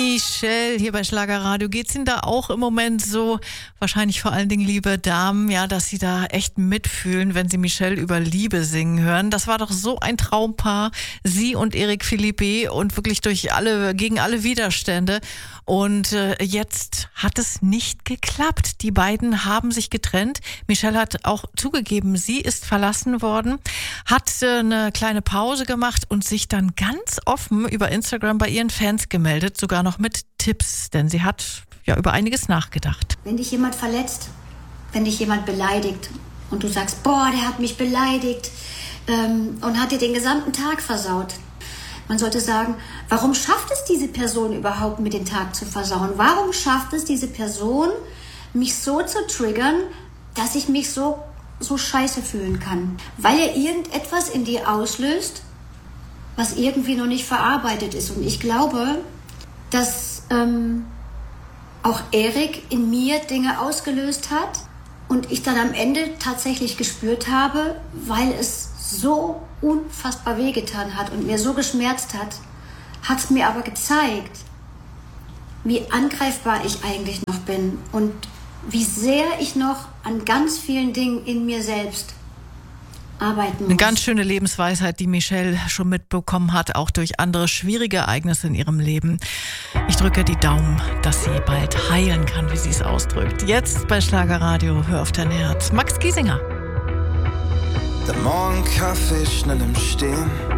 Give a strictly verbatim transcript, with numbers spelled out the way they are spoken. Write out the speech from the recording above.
Michelle hier bei Schlagerradio. Geht's Ihnen da auch im Moment so, wahrscheinlich vor allen Dingen liebe Damen, ja, dass Sie da echt mitfühlen, wenn Sie Michelle über Liebe singen hören? Das war doch so ein Traumpaar, Sie und Eric Philippe, und wirklich durch alle, gegen alle Widerstände. Und äh, jetzt hat es nicht geklappt. Die beiden haben sich getrennt. Michelle hat auch zugegeben, sie ist verlassen worden, hat äh, eine kleine Pause gemacht und sich dann ganz offen über Instagram bei ihren Fans gemeldet, sogar noch mit Tipps, denn sie hat ja über einiges nachgedacht. Wenn dich jemand verletzt, wenn dich jemand beleidigt und du sagst, boah, der hat mich beleidigt ähm, und hat dir den gesamten Tag versaut. Man sollte sagen, warum schafft es diese Person überhaupt, mir den Tag zu versauen? Warum schafft es diese Person, mich so zu triggern, dass ich mich so, so scheiße fühlen kann? Weil er irgendetwas in dir auslöst, was irgendwie noch nicht verarbeitet ist. Und ich glaube, dass ähm, auch Erik in mir Dinge ausgelöst hat und ich dann am Ende tatsächlich gespürt habe, weil es so unfassbar wehgetan hat und mir so geschmerzt hat, hat es mir aber gezeigt, wie angreifbar ich eigentlich noch bin und wie sehr ich noch an ganz vielen Dingen in mir selbst arbeiten muss. Eine ganz schöne Lebensweisheit, die Michelle schon mitbekommen hat, auch durch andere schwierige Ereignisse in ihrem Leben. Ich drücke die Daumen, dass sie bald heilen kann, wie sie es ausdrückt. Jetzt bei Schlagerradio, hör auf dein Herz. Max Giesinger. Der Morgenkaffee schnell im Stehen,